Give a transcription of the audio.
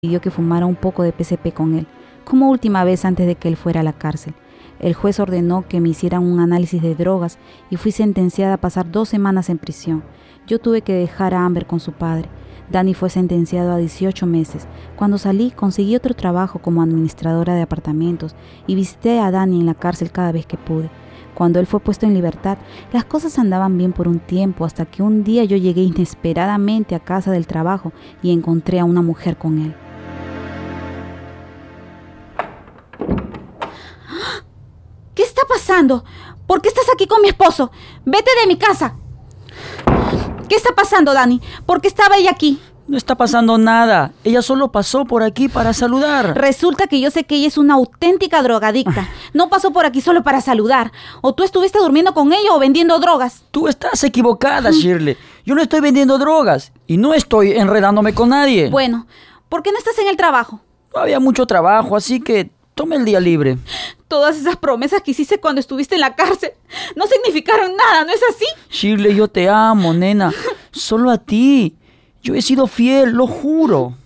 pidió que fumara un poco de PCP con él, como última vez antes de que él fuera a la cárcel. El juez ordenó que me hicieran un análisis de drogas y fui sentenciada a pasar 2 semanas en prisión. Yo tuve que dejar a Amber con su padre. Dani fue sentenciado a 18 meses. Cuando salí, conseguí otro trabajo como administradora de apartamentos y visité a Dani en la cárcel cada vez que pude. Cuando él fue puesto en libertad, las cosas andaban bien por un tiempo, hasta que un día yo llegué inesperadamente a casa del trabajo y encontré a una mujer con él. ¿Qué está pasando? ¿Por qué estás aquí con mi esposo? ¡Vete de mi casa! ¿Qué está pasando, Dani? ¿Por qué estaba ella aquí? No está pasando nada. Ella solo pasó por aquí para saludar. Resulta que yo sé que ella es una auténtica drogadicta. No pasó por aquí solo para saludar. O tú estuviste durmiendo con ella o vendiendo drogas. Tú estás equivocada, Shirley. Yo no estoy vendiendo drogas y no estoy enredándome con nadie. Bueno, ¿por qué no estás en el trabajo? No había mucho trabajo, así que toma el día libre. Todas esas promesas que hiciste cuando estuviste en la cárcel no significaron nada, ¿no es así? Shirley, yo te amo, nena. Solo a ti. Yo he sido fiel, lo juro.